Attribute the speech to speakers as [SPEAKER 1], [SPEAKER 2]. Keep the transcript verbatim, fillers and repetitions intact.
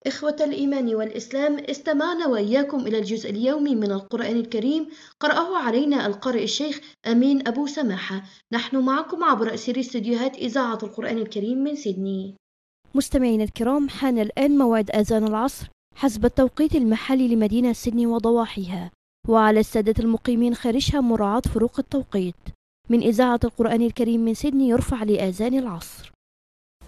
[SPEAKER 1] إخوة الإيمان والإسلام، استمعنا وإياكم إلى الجزء اليومي من القرآن الكريم قرأه علينا القارئ الشيخ أمين أبو سماحة. نحن معكم عبر أثير استديوهات إذاعة القرآن الكريم من سيدني.
[SPEAKER 2] مستمعينا الكرام، حان الآن موعد أذان العصر حسب التوقيت المحلي لمدينة سيدني وضواحيها، وعلى السادة المقيمين خارجها مراعاة فروق التوقيت. من إذاعة القرآن الكريم من سيدني يرفع لآذان العصر.